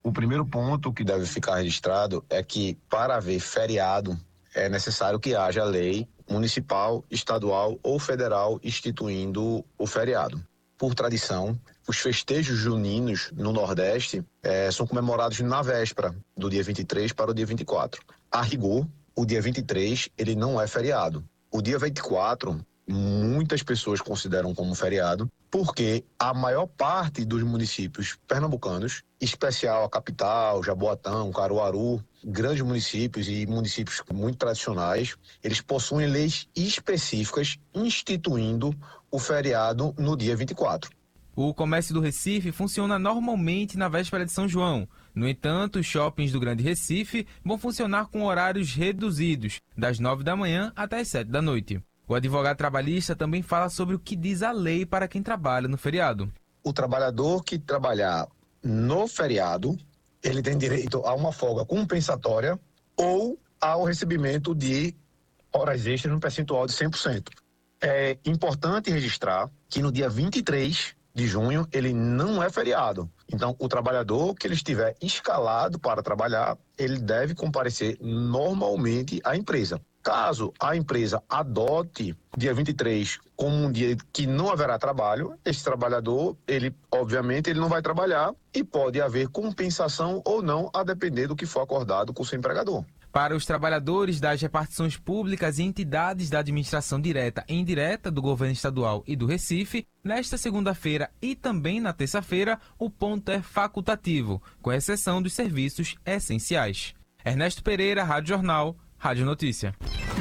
O primeiro ponto que deve ficar registrado é que, para haver feriado, é necessário que haja lei municipal, estadual ou federal instituindo o feriado. Por tradição, os festejos juninos no Nordeste são comemorados na véspera do dia 23 para o dia 24. A rigor, o dia 23 ele não é feriado. O dia 24, muitas pessoas consideram como feriado, porque a maior parte dos municípios pernambucanos, em especial a capital, Jaboatão, Caruaru, grandes municípios e municípios muito tradicionais, eles possuem leis específicas instituindo o feriado no dia 24. O comércio do Recife funciona normalmente na véspera de São João. No entanto, os shoppings do Grande Recife vão funcionar com horários reduzidos, das 9 da manhã até as 7 da noite. O advogado trabalhista também fala sobre o que diz a lei para quem trabalha no feriado. O trabalhador que trabalhar no feriado, ele tem direito a uma folga compensatória ou ao recebimento de horas extras no percentual de 100%. É importante registrar que no dia 23 de junho ele não é feriado. Então, o trabalhador que ele estiver escalado para trabalhar, ele deve comparecer normalmente à empresa. Caso a empresa adote dia 23 como um dia que não haverá trabalho, esse trabalhador, obviamente, ele não vai trabalhar e pode haver compensação ou não, a depender do que for acordado com o seu empregador. Para os trabalhadores das repartições públicas e entidades da administração direta e indireta do governo estadual e do Recife, nesta segunda-feira e também na terça-feira, o ponto é facultativo, com exceção dos serviços essenciais. Ernesto Pereira, Rádio Jornal, Rádio Notícia.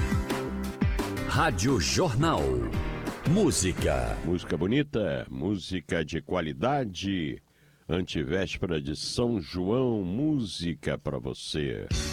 Rádio Jornal. Música. Música bonita, música de qualidade. Antevéspera de São João, música para você.